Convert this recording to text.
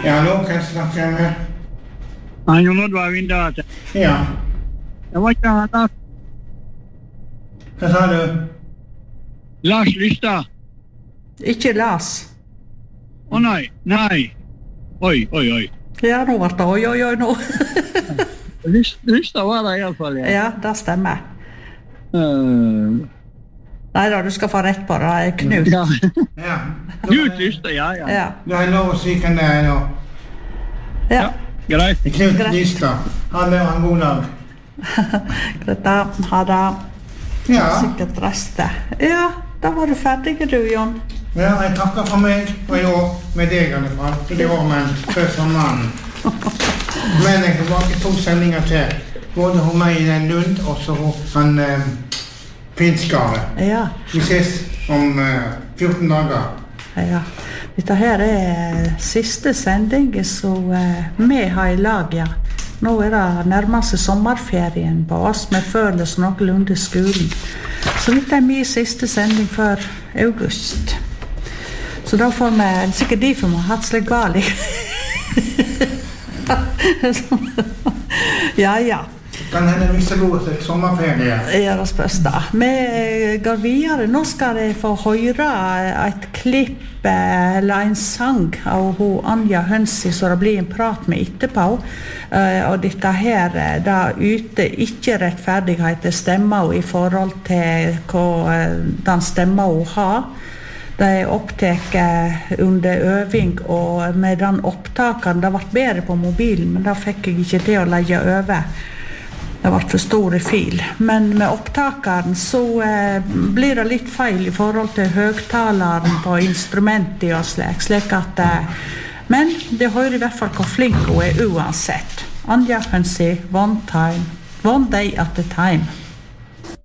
Ja, hallo, kan jeg snakke med? Jon Oddvar Vindate. Ja. Jeg var ikke Lars. Hva sa du? Lars Lystad. Ikke Lars. Nei. Oi. Ja, nå var det oi nå. Lystad var det i alle fall, ja. Ja, det stemmer. Nei da, du skal få rett på det, Knut. Ja. Ja. Knut Lystad, ja. Ja. Du har lov å si hvem det er nå. Ja. Greit. Knut Greit. Lystad. Han er en god dag. Greit, da har det Ja. sikkert restet. Ja, da var du ferdig, du, Jon. Ja, jeg takker for meg, og i år med deg i alle fall. I år med før sommeren. Men jeg har tilbake 2 sendinger til. Både hos meg i den Lund, og så hos han Finskare. Ja, Vi ses om 14 dager. ja. Dette her er siste sending som vi har i lag, ja. Nå er det nærmest sommerferien på oss, vi føler oss noenlunde i skolen. Så dette er min siste sending før august. Så da får vi, sikkert derfor vi har hatt slik galt. Ja. Kan hende vi skal gå til sommerferie. Ja, det spørs da. Vi går videre. Nå skal jeg få høre et klipp eller en sang av Anja Hønsi, så det blir en prat med etterpå. Og dette her, da ute ikke rettferdighet stemmer i forhold til hva den stemmer hun har. Det er opptaket under øving, og med den opptakeren, det ble bedre på mobilen, men da fikk jeg ikke til å legge over. Det ble for store fil. Men med opptakeren så blir det litt feil i forhold til høgtaleren på instrumentet og slik at... Men det hører i hvert fall hvor flink hun er uansett. Anja Hønsi, one day at a time.